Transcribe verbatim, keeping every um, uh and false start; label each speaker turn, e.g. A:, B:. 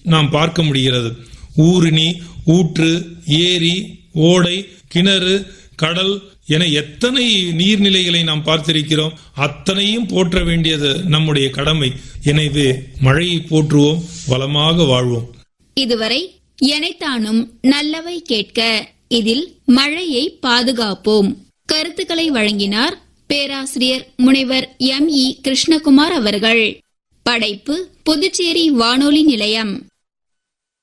A: நாம் பார்க்க முடிகிறது. ஊருணி, ஊற்று, ஏரி, ஓடை, கிணறு, கடல் என எத்தனை நீர்நிலைகளை நாம் பார்த்திருக்கிறோம். அத்தனையும் போற்ற வேண்டியது நம்முடைய கடமை. எனவே மழையை போற்றுவோம், வளமாக வாழ்வோம்.
B: இதுவரை எனைத்தானும் நல்லவை கேட்க, இதில் மழையை பாதுகாப்போம் கருத்துக்களை வழங்கினார் பேராசிரியர் முனைவர் எம் இ கிருஷ்ணகுமார் அவர்கள். படைப்பு புதுச்சேரி வானொலி நிலையம்.